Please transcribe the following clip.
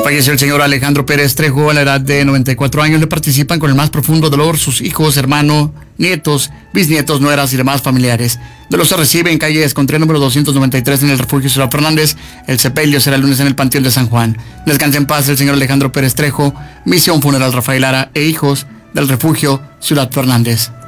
Falleció el señor Alejandro Pérez Trejo a la edad de 94 años. Le participan con el más profundo dolor sus hijos, hermanos, nietos, bisnietos, nueras y demás familiares. De los se recibe en calle Escontré número 293 en el refugio Ciudad Fernández. El sepelio será el lunes en el Panteón de San Juan. Descanse en paz el señor Alejandro Pérez Trejo. Misión Funeral Rafael Lara e hijos del refugio Ciudad Fernández.